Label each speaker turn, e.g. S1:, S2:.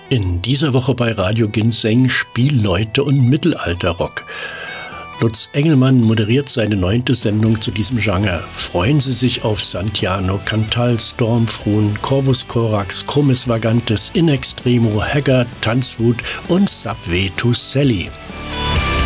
S1: In dieser Woche bei Radio Ginseng Spielleute und Mittelalterrock. Lutz Engelmann moderiert seine 9. Sendung zu diesem Genre. Freuen Sie sich auf Santiano, Cantal, Stormfrun, Corvus Corax, Crummis Vagantes, In Extremo, Haggard, Tanzwut und Subway to Sally.